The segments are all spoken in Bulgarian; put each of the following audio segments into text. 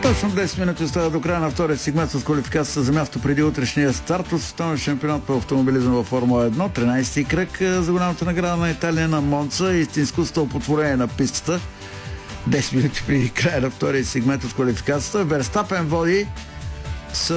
Точно 10 минути остава до края на втория сегмент от квалификацията за място преди утрешния старт от световния шампионат по автомобилизъм във Формула 1. 13-ти кръг за голямата награда на Италия на Монца. Истинско стълпотворение на пистата. 10 минути преди края на втория сегмент от квалификацията. Верстапен води с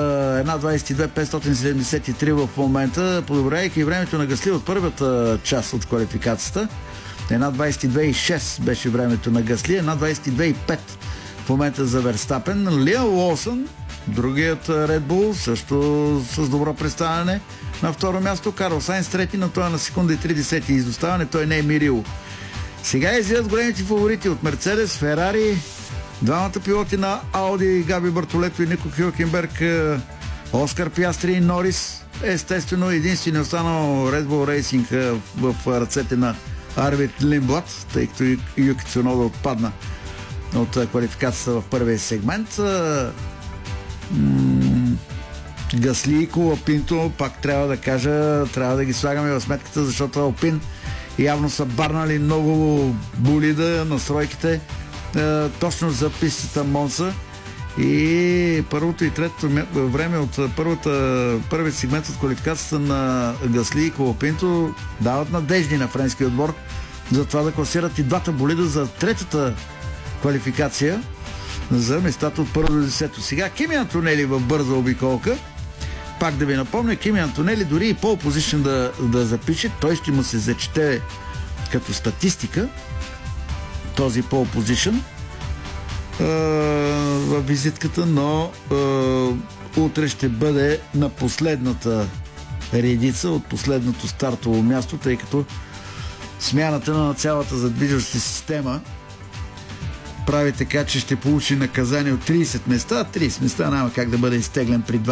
1.22.573 в момента, подобрявайки времето на Гасли от първата част от квалификацията. 1.22.6 беше времето на Гасли, 1.22.5 в момента за Верстапен. Лиам Лоусън, другият Red Bull, също с добро представяне на второ място. Карл Сайнс трети, но той е на секунда и 30 изоставане, той не е мирил. Сега излизат големите фаворити от Мерцедес, Ферари, двамата пилоти на Ауди, Габи Бартолето и Нико Хюлкенберг, Оскар Пиастри и Норис. Естествено, единствено останал Red Bull Racing в ръцете на Арвид Лимблад, тъй като Юки Цунода отпадна от квалификацията в първия сегмент. Гасли и Колапинто, пак трябва да кажа, трябва да ги слагаме в сметката, защото Алпин явно са барнали много болида, настройките точно за пистата Монца. И първото и третото време от първият сегмент от квалификацията на Гасли и Колапинто дават надежди на френския отбор за това да класират и двата болида за третата квалификация за местата от първо до 10. Сега Кими Антонели в бърза обиколка. Пак да ви напомня, Кими Антонели дори и пол позишън да запише, той ще му се зачете като статистика този пол позишън във визитката, но утре ще бъде на последната редица от последното стартово място, тъй като смяната на цялата задвижваща система прави така, че ще получи наказание от 30 места. 30 места няма как да бъде изтеглен при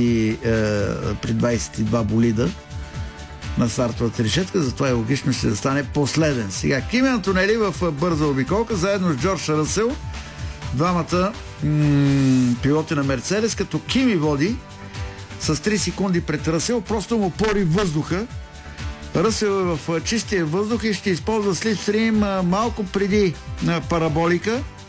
22 болида на стартовата решетка, затова е логично ще да стане последен. Сега Кими Антонели в бърза обиколка, заедно с Джордж Ръсел, двамата пилоти на Мерцедес, като Кими води с 3 секунди пред Ръсел, просто му пори въздуха. Ръсел е в чистия въздух и ще използва слипстрим малко преди параболика.